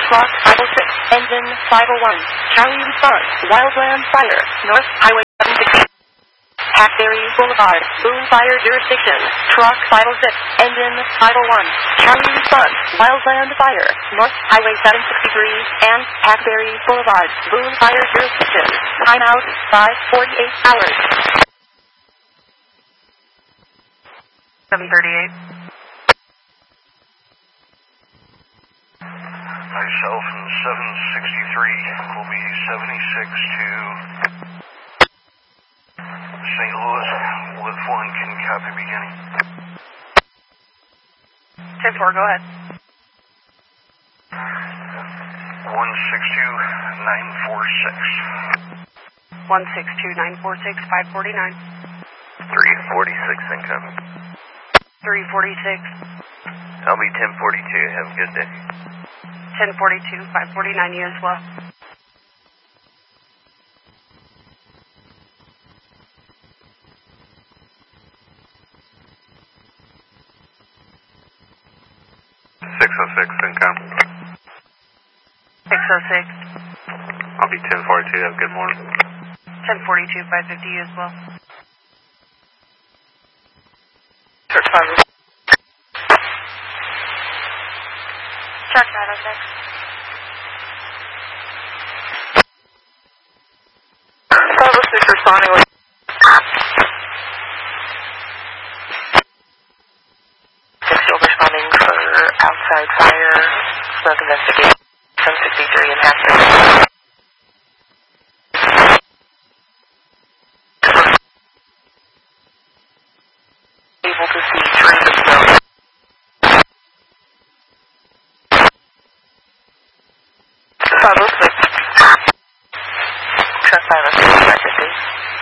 Clock 506, engine 501, Charlie response, Wildland Fire, North Highway 760. Hackberry Boulevard, Boone Fire Jurisdiction, Truck 506, Engine 501, Charlie response, Wildland Fire, North Highway 763, and Hackberry Boulevard, Boone Fire Jurisdiction. Timeout, 5:48 hours. 7:38. Myself and 763 will be 76 to St. Louis with 1, can copy beginning. 10-4, go ahead. 162946. 162946, 549. 346 incoming. 346. I'll be 1042. Have a good day. 1042, 549, you as well. Income. 606. I'll be 1042. Have a good morning. 1042, 550, you as well. Search 506. Check 906. Responding with still responding for outside fire, smoke investigation, 763 and Hackberry. Able to see through the smoke. Truck 506, 550.